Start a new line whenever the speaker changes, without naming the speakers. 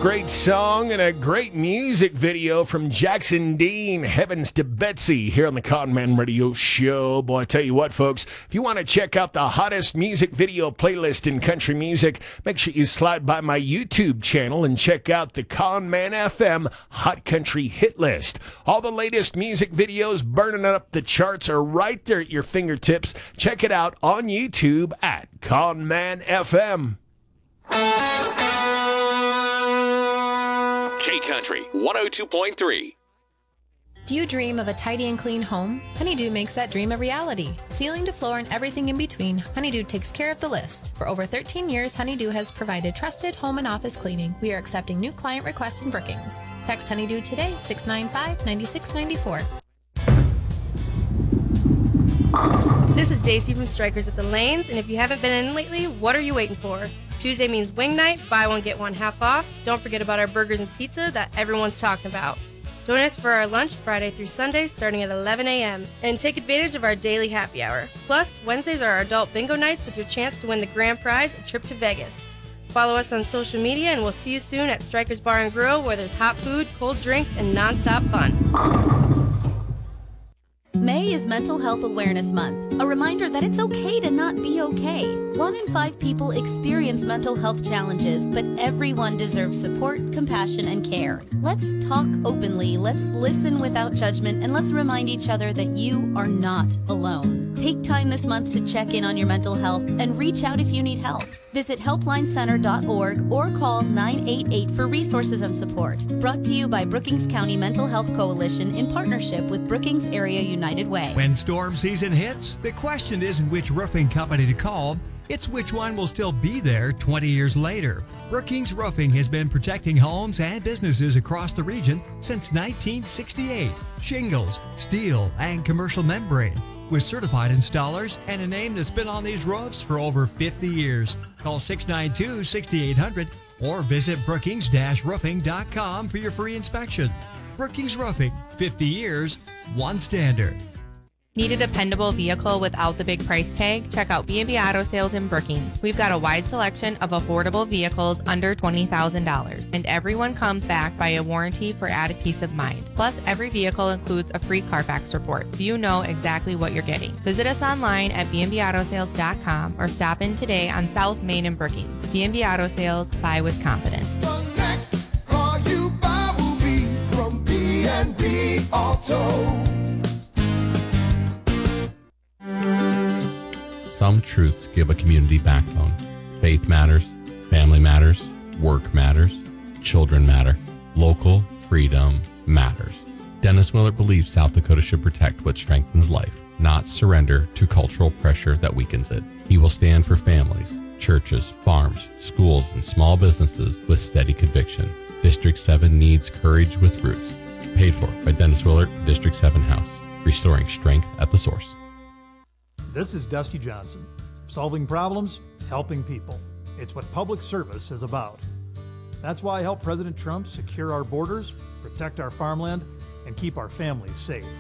Great song and a great music video from Jackson Dean, Heavens to Betsy, here on the Con Man Radio Show. Boy, I tell you what, folks, if you want to check out the hottest music video playlist in country music, make sure you slide by my YouTube channel and check out the Con Man FM Hot Country Hit List. All the latest music videos burning up the charts are right there at your fingertips. Check it out on YouTube at Con Man FM.
K-Country 102.3.
Do you dream of a tidy and clean home? Honeydew makes that dream a reality. Ceiling to floor and everything in between, Honeydew takes care of the list. For over 13 years, Honeydew has provided trusted home and office cleaning. We are accepting new client requests in Brookings. Text Honeydew today, 695-9694.
This is Daisy from Strikers at the Lanes, and if you haven't been in lately, what are you waiting for? Tuesday means wing night, buy one, get one half off. Don't forget about our burgers and pizza that everyone's talking about. Join us for our lunch Friday through Sunday starting at 11 a.m. and take advantage of our daily happy hour. Plus, Wednesdays are our adult bingo nights with your chance to win the grand prize, a trip to Vegas. Follow us on social media, and we'll see you soon at Strikers Bar and Grill, where there's hot food, cold drinks, and nonstop fun.
May is Mental Health Awareness Month, a reminder that it's okay to not be okay. 1 in 5 people experience mental health challenges, but everyone deserves support, compassion, and care. Let's talk openly, let's listen without judgment, and let's remind each other that you are not alone. Take time this month to check in on your mental health and reach out if you need help. Visit helplinecenter.org or call 988 for resources and support. Brought to you by Brookings County Mental Health Coalition in partnership with Brookings Area United Way.
When storm season hits, the question isn't which roofing company to call, it's which one will still be there 20 years later. Brookings Roofing has been protecting homes and businesses across the region since 1968. Shingles, steel, and commercial membrane. With certified installers and a name that's been on these roofs for over 50 years. Call 692-6800 or visit brookings-roofing.com for your free inspection. Brookings Roofing, 50 years, one standard.
Need a dependable vehicle without the big price tag? Check out B&B Auto Sales in Brookings. We've got a wide selection of affordable vehicles under $20,000, and everyone comes back by a warranty for added peace of mind. Plus, every vehicle includes a free Carfax report, so you know exactly what you're getting. Visit us online at bnbautosales.com or stop in today on South Main in Brookings. B&B Auto Sales, buy with confidence.
The next car you buy will be from B&B Auto.
Some truths give a community backbone. Faith matters, family matters, work matters, children matter, local freedom matters. Dennis Willard believes South Dakota should protect what strengthens life, not surrender to cultural pressure that weakens it. He will stand for families, churches, farms, schools, and small businesses with steady conviction. District 7 needs courage with roots. Paid for by Dennis Willard, District 7 House, restoring strength at the source.
This is Dusty Johnson. Solving problems, helping people. It's what public service is about. That's why I helped President Trump secure our borders, protect our farmland, and keep our families safe.